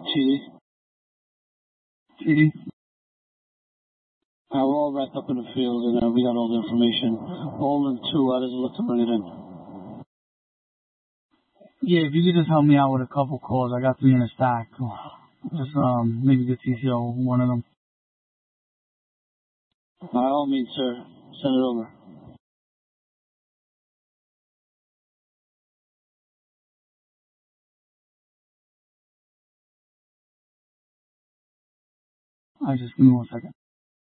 TD. TD. We're all wrapped up in the field, and we got all the information. All in 2, I didn't look to bring it in. Yeah, if you could just help me out with a couple calls. I got 3 in a stack. Just maybe get TCO one of them. By all means, sir. Send it over. Just give me 1 second.